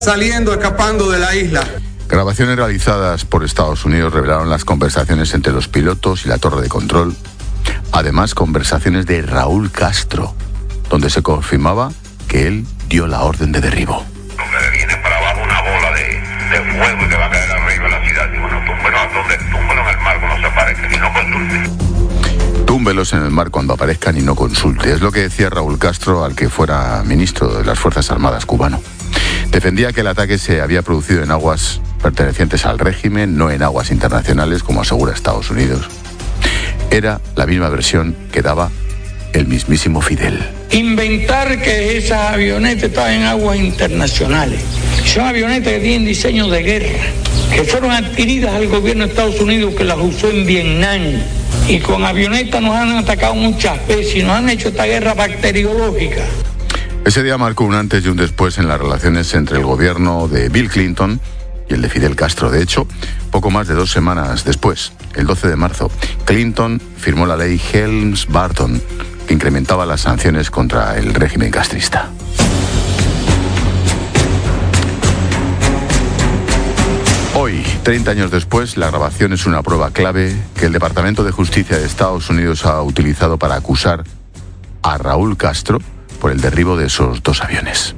saliendo, escapando de la isla. Grabaciones realizadas por Estados Unidos revelaron las conversaciones entre los pilotos y la torre de control. Además, conversaciones de Raúl Castro, donde se confirmaba que él dio la orden de derribo. Donde viene para abajo una bola de fuego y que va a caer arriba en la ciudad. Y bueno, túmbelo en el mar cuando se aparezcan y no consulte. Túmbelos en el mar cuando aparezcan y no consulte. Es lo que decía Raúl Castro al que fuera ministro de las Fuerzas Armadas cubano. Defendía que el ataque se había producido en aguas pertenecientes al régimen, no en aguas internacionales, como asegura Estados Unidos. Era la misma versión que daba el mismísimo Fidel. Inventar que esas avionetas estaban en aguas internacionales. Son avionetas que tienen diseño de guerra, que fueron adquiridas al gobierno de Estados Unidos, que las usó en Vietnam. Y con avionetas nos han atacado muchas veces y nos han hecho esta guerra bacteriológica. Ese día marcó un antes y un después en las relaciones entre el gobierno de Bill Clinton y el de Fidel Castro. De hecho, poco más de 2 semanas después, el 12 de marzo, Clinton firmó la ley Helms-Burton, que incrementaba las sanciones contra el régimen castrista. Hoy, 30 años después, la grabación es una prueba clave que el Departamento de Justicia de Estados Unidos ha utilizado para acusar a Raúl Castro por el derribo de esos 2 aviones.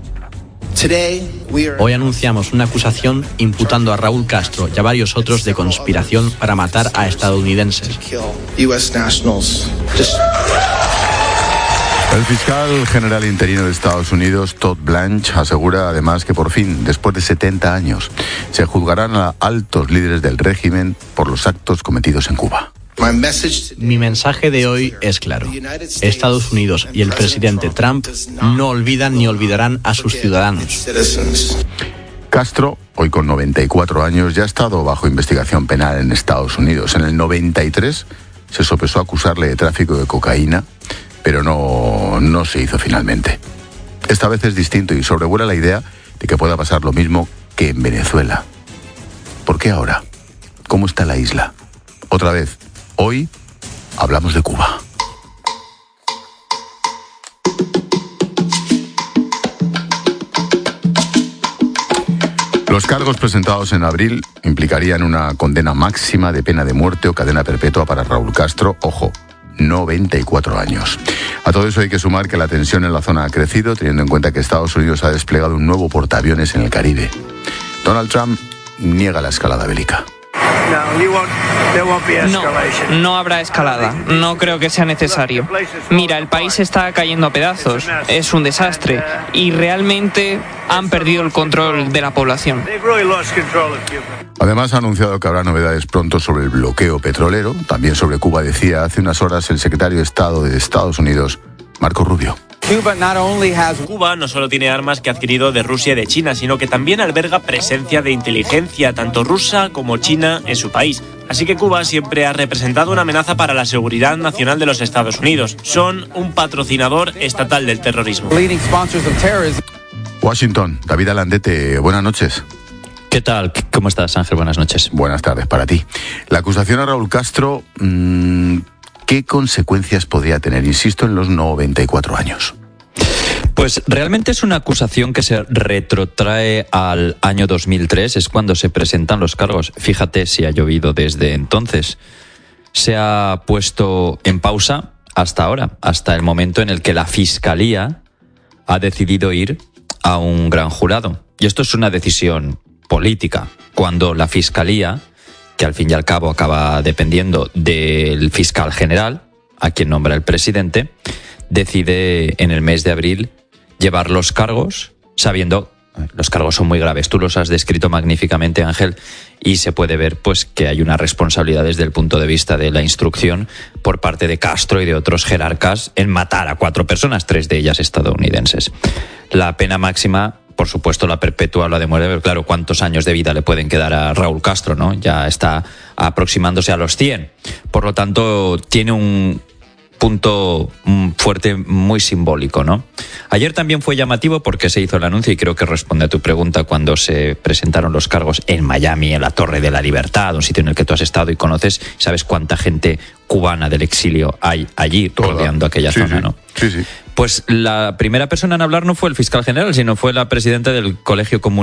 Hoy anunciamos una acusación imputando a Raúl Castro y a varios otros de conspiración para matar a estadounidenses. El fiscal general interino de Estados Unidos, Todd Blanche, asegura además que por fin, después de 70 años, se juzgarán a altos líderes del régimen por los actos cometidos en Cuba. Mi mensaje de hoy es claro. Estados Unidos y el presidente Trump no olvidan ni olvidarán a sus ciudadanos. Castro, hoy con 94 años, ya ha estado bajo investigación penal en Estados Unidos. En el 93 se sopesó acusarle de tráfico de cocaína, pero no se hizo finalmente. Esta vez es distinto y sobrevuela la idea de que pueda pasar lo mismo que en Venezuela. ¿Por qué ahora? ¿Cómo está la isla? Otra vez, hoy hablamos de Cuba. Los cargos presentados en abril implicarían una condena máxima de pena de muerte o cadena perpetua para Raúl Castro. Ojo, 94 años. A todo eso hay que sumar que la tensión en la zona ha crecido, teniendo en cuenta que Estados Unidos ha desplegado un nuevo portaaviones en el Caribe. Donald Trump niega la escalada bélica. No habrá escalada. No creo que sea necesario. Mira, el país está cayendo a pedazos. Es un desastre. Y realmente han perdido el control de la población. Además, ha anunciado que habrá novedades pronto sobre el bloqueo petrolero. También sobre Cuba decía hace unas horas el secretario de Estado de Estados Unidos, Marco Rubio. Cuba no solo tiene armas que ha adquirido de Rusia y de China, sino que también alberga presencia de inteligencia, tanto rusa como china, en su país. Así que Cuba siempre ha representado una amenaza para la seguridad nacional de los Estados Unidos. Son un patrocinador estatal del terrorismo. Washington, David Alandete, buenas noches. ¿Qué tal? ¿Cómo estás, Ángel? Buenas noches. Buenas tardes para ti. La acusación a Raúl Castro, ¿qué consecuencias podría tener? Insisto, en los 94 años. Pues realmente es una acusación que se retrotrae al año 2003, es cuando se presentan los cargos. Fíjate si ha llovido desde entonces. Se ha puesto en pausa hasta ahora, hasta el momento en el que la Fiscalía ha decidido ir a un gran jurado. Y esto es una decisión política. Cuando la Fiscalía, que al fin y al cabo acaba dependiendo del fiscal general, a quien nombra el presidente, decide en el mes de abril llevar los cargos, sabiendo los cargos son muy graves. Tú los has descrito magníficamente, Ángel, y se puede ver pues que hay una responsabilidad desde el punto de vista de la instrucción por parte de Castro y de otros jerarcas en matar a 4 personas, 3 de ellas estadounidenses. La pena máxima, por supuesto, la perpetua o la de muerte, pero claro, ¿cuántos años de vida le pueden quedar a Raúl Castro, no? Ya está aproximándose a los 100. Por lo tanto, tiene un punto fuerte, muy simbólico, ¿no? Ayer también fue llamativo porque se hizo el anuncio, y creo que responde a tu pregunta, cuando se presentaron los cargos en Miami, en la Torre de la Libertad, un sitio en el que tú has estado y conoces. ¿Sabes cuánta gente cubana del exilio hay allí rodeando aquella zona, no? Sí. Pues la primera persona en hablar no fue el fiscal general, sino fue la presidenta del Colegio Comunitario